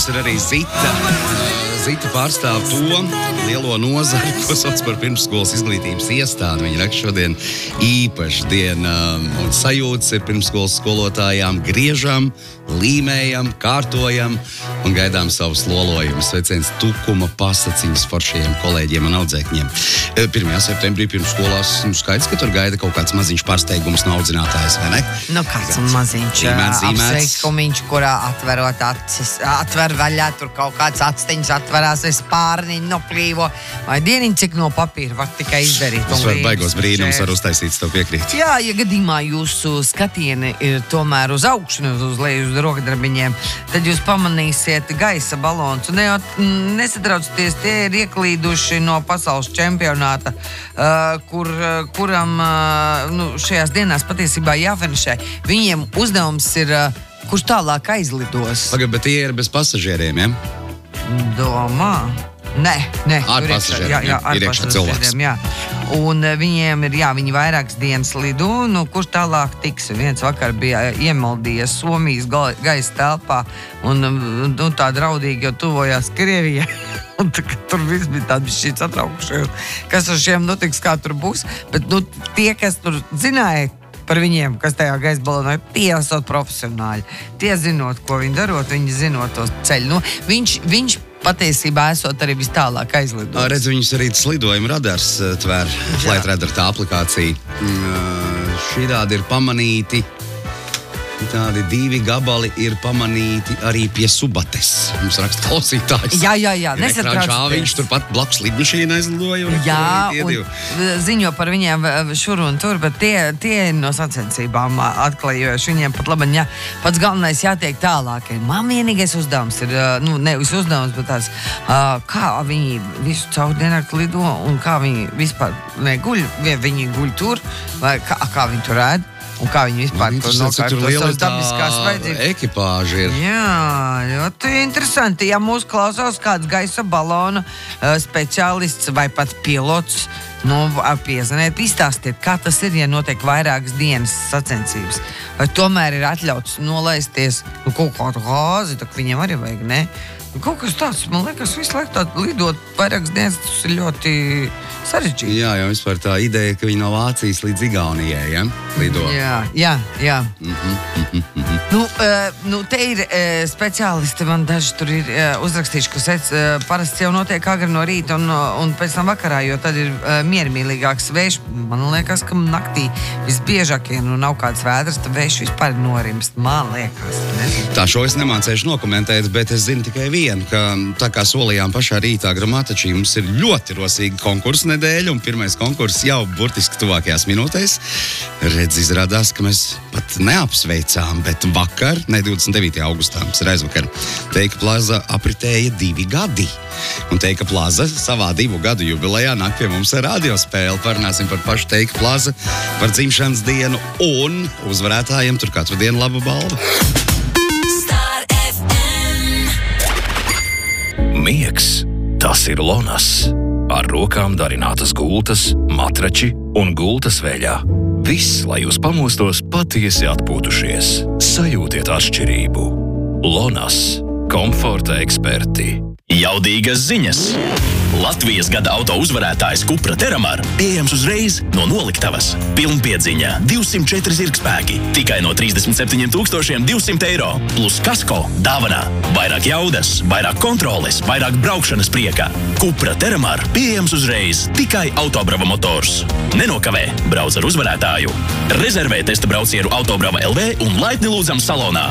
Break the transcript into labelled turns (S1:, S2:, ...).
S1: mums ir arī Zita. Zita pārstāv to lielo nozari, ko sauc par pirmsskolas izglītības iestādi. Viņa raksta šodien īpaši diena un sajūtas ir pirmsskolas skolotājām. Griežam, līmējam, kārtojam un gaidām savus lolojumus. Sveiciens Tukuma pasaciņas foršajiem kolēģiem un audzēkņiem. 1. septembrī pirmsskolās skaidrs, ka tur gaida kaut kāds maziņš pārsteigums no audzinātājas, vai ne?
S2: Nu, kāds maziņš apsveikumiņš, kurā atverot acis, atver vaļā, tur kaut kāds atsteņas atverās, vai spārniņi noplīvo, vai dieniņi, cik no papīra var tikai izdarīt.
S1: Tas var baigos brīnums, var uztaisīt, tev piekrīt.
S2: Jā, ja gadījumā jūsu skatieni ir tomēr uz augšu, uz leju, uz rokadarbiņiem, tad jūs pamanīsiet gaisa balons. Un nesatraucieties, tie ir ieklīduši no pasaules čempionāta, kuram šajās dienās patiesībā jāfinišē. Viņiem uzdevums ir, kurš tālāk aizlidos.
S1: Pagaid, bet tie ir bez pasažieriem, ja?
S2: Domā? Nē.
S1: Ar pasažieriem,
S2: jā, ar pasažieriem, jā. Un viņiem ir, viņi vairākas dienas lido, kurš tālāk tiks. Viens vakar bija iemaldījies Somijas gaisa telpā un tā draudīgi jau tuvojās Krievijai. Un tur viss bija tādi šī satraukušies, kas ar šiem notiks, kā tur būs. Bet tie, kas tur zināja par viņiem, kas tajā gaisa balonā, tie esot profesionāļi. Tie zinot, ko viņi darot, viņi zinot tos ceļu. Viņš patiesībā esot arī vis tālāk aizlidot.
S1: Redz, viņus arī slidojuma radars tver, Flight Radar tā aplikācija. Šitādi ir pamanīti, tādi 2 gabali ir pamanīti arī pie Subates. Mums raksta klausītājs.
S2: Jā, nesatraucieties.
S1: Viņš turpat blakus lidmašīna aizlidoja.
S2: Un ziņo par viņiem šur un tur, bet tie ir no sacensībām atklājoši. Viņiem pat labi, pats galvenais jātiek tālāk. Man vienīgais uzdevums ir, nevis uzdevums, bet tāds, kā viņi visu caur diennakti lido un kā viņi vispār neguļ, viņi guļ tur, vai kā viņi tur ēd. Un kā viņi vispār to nokārto savas dabiskās vajadzības.
S1: Ekipāži ir.
S2: Jā, ļoti interesanti. Ja mūs klausās kāds gaisa balona speciālists vai pat pilots, piezvaniet, izstāstiet, kā tas ir, ja notiek vairākas dienas sacensības. Vai tomēr ir atļauts nolaisties kaut kādu gāzi, tak viņiem arī vajag, ne? Kaut kas tāds, man liekas, visu laiku tādu lidot vairākas dienas, tas ir ļoti sarežģīti. Jā,
S1: jau vispār tā ideja, ka viņi no Vācijas līdz Igaunijai, ja? Lido.
S2: Jā. Te ir speciālisti, man daži tur ir uzrakstījuši, ka parasti jau notiek agri no rīta un pēc tam vakarā, jo tad ir miermīlīgāks vējš. Man liekas, ka naktī visbiežāk, ja nav kāds vēders, tad vējš vispār norimst, man liekas.
S1: Tā šo es nemācēšu nokomentēt, bet es zinu tikai vienu, ka tā kā solījām pašā rītā Gramatačī, mums ir ļoti rosīga konkursa nedēļa, un pirmais konkurss jau burtiski tuvākajās minūtēs. Redz, izrādās, ka mēs pat neapsveicām, bet vakar, 29. augustā, tas ir aizvakar, Teika Plaza apritēja 2 gadi. Un Teika Plaza savā 2 gadu jubilejā nāk pie mums ar radiospēli. Parunāsim par pašu Teika Plaza, par dzimšanas dienu, un uzvarētājiem tur katru dienu laba balva.
S3: Miegs, tas ir Lonas. Ar rokām darinātas gultas, matrači un gultas veļā. Viss, lai jūs pamostos patiesi atpūtušies. Sajūtiet atšķirību. Lonas. Komforta eksperti.
S4: Jaudīgas ziņas! Latvijas gada auto uzvarētājs Cupra Terramar pieejams uzreiz no noliktavas. Pilnpiedziņa 204 zirgspēki tikai no 37 200 eiro. Plus kasko dāvanā. Vairāk jaudas, vairāk kontroles, vairāk braukšanas prieka. Cupra Terramar pieejams uzreiz tikai Autobrava motors. Nenokavē, brauc ar uzvarētāju. Rezervē testa braucienu Autobrava LV un laipni lūdzam salonā.